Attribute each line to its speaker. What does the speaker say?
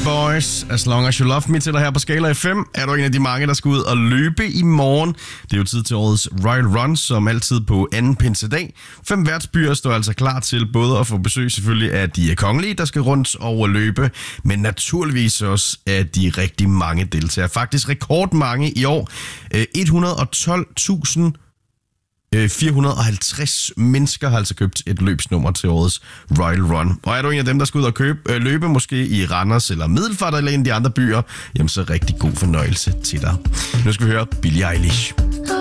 Speaker 1: Boys, As Long As You Love Me til dig her på Skala FM. Er du en af de mange, der skal ud og løbe i morgen? Det er jo tid til årets Royal Run, som altid på anden pinsedag. 5 værtsbyer står altså klar til både at få besøg selvfølgelig af de kongelige, der skal rundt og løbe, men naturligvis også af de rigtig mange deltagere. Faktisk rekordmange i år. 112.450 mennesker har altså købt et løbsnummer til årets Royal Run. Og er du en af dem, der skal ud og løbe, måske i Randers eller Middelfart eller en af de andre byer, jamen så rigtig god fornøjelse til dig. Nu skal vi høre Billie Eilish.